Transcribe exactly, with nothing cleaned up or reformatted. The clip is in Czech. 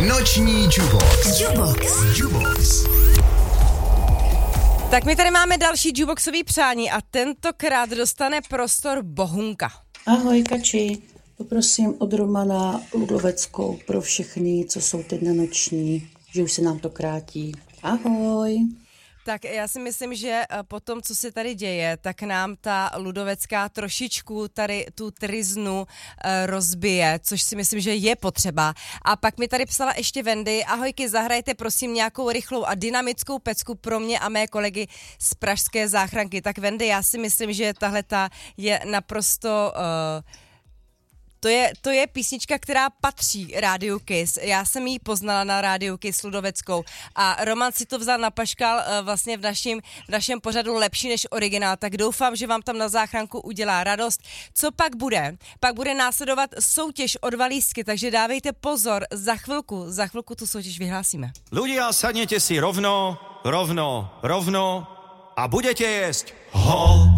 Noční Jukebox. Jukebox. Jukebox. Tak my tady máme další jukeboxový přání a tentokrát dostane prostor Bohunka. Ahoj Kači, poprosím od Romana Ludoveckou pro všechny, co jsou teď na noční, že už se nám to krátí. Ahoj. Tak já si myslím, že po tom, co se tady děje, tak nám ta Ludovecká trošičku tady tu triznu rozbije, což si myslím, že je potřeba. A pak mi tady psala ještě Wendy, ahojky, zahrajte prosím nějakou rychlou a dynamickou pecku pro mě a mé kolegy z pražské záchranky. Tak Wendy, já si myslím, že tahleta je naprosto... Uh, To je, to je písnička, která patří Rádiu Kiss. Já jsem ji poznala na Rádiu Kiss Ludoveckou a Roman si to vzal na paškal uh, vlastně v našem, v našem pořadu lepší než originál, tak doufám, že vám tam na záchranku udělá radost. Co pak bude? Pak bude následovat soutěž od valízky, takže dávejte pozor, za chvilku, za chvilku tu soutěž vyhlásíme. Ľudia, sadnete si rovno, rovno, rovno a budete jesť ho.